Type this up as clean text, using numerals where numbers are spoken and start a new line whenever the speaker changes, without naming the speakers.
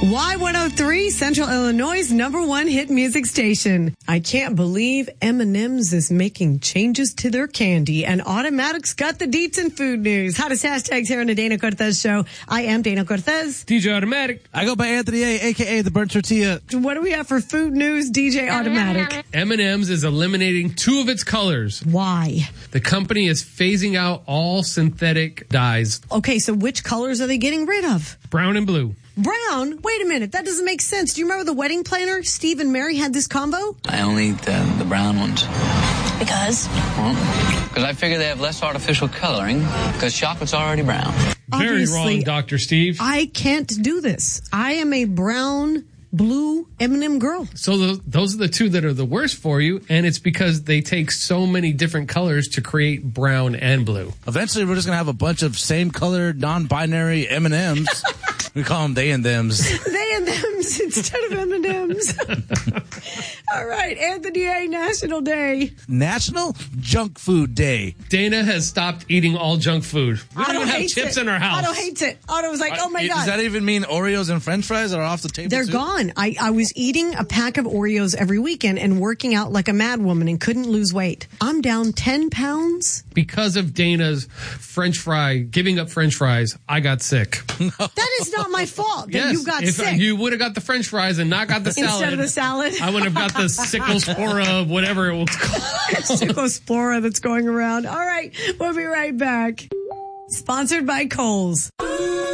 Y103, Central Illinois' #1 hit music station. I can't believe M&M's is making changes to their candy, and Automatic's got the deets in food news. Hottest hashtags here on the Dana Cortez Show. I am Dana Cortez.
DJ Automatic.
I go by Anthony A, a.k.a. the Burnt Tortilla.
What do we have for food news, DJ Automatic?
M&M's is eliminating 2 of its colors.
Why?
The company is phasing out all synthetic dyes.
Okay, so which colors are they getting rid of?
Brown and blue.
Brown? Wait a minute. That doesn't make sense. Do you remember the wedding planner? Steve and Mary had this combo?
I only eat the brown ones.
Because?
Well, because I figure they have less artificial coloring, because chocolate's already brown.
Very
Obviously,
wrong, Dr. Steve.
I can't do this. I am a brown, blue M&M girl.
So those are the 2 that are the worst for you, and it's because they take so many different colors to create brown and blue.
Eventually, we're just going to have a bunch of same-colored, non-binary M&Ms. We call them they and thems.
They and thems instead of M&Ms. All right, Anthony A. National Day.
National Junk Food Day.
Dana has stopped eating all junk food. We don't
Otto
even have
hates
chips
it.
in our house.
Otto hates it. Otto was like, oh my God.
Does that even mean Oreos and French fries are off the table?
They're
too?
gone. I was eating a pack of Oreos every weekend and working out like a mad woman and couldn't lose weight. I'm down 10 pounds.
Because of Dana's giving up French fries, I got sick.
That is not my fault that you got
if
sick.
you would have got the French fries and not got the salad.
Instead of the salad.
I would have got the Cyclospora, whatever it was called.
Cyclospora that's going around. All right, we'll be right back. Sponsored by Kohl's.